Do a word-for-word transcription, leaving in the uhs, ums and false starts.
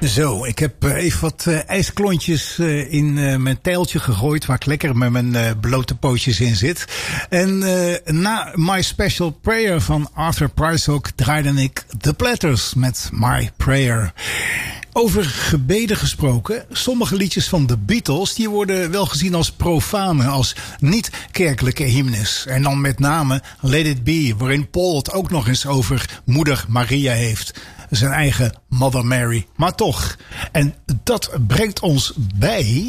Zo, ik heb even wat uh, ijsklontjes uh, in uh, mijn teiltje gegooid, waar ik lekker met mijn uh, blote pootjes in zit. En uh, na My Special Prayer van Arthur Prysock draaide ik The Platters met My Prayer. Over gebeden gesproken, sommige liedjes van de Beatles die worden wel gezien als profane, als niet-kerkelijke hymnes. En dan met name Let It Be, waarin Paul het ook nog eens over moeder Maria heeft. Zijn eigen Mother Mary. Maar toch. En dat brengt ons bij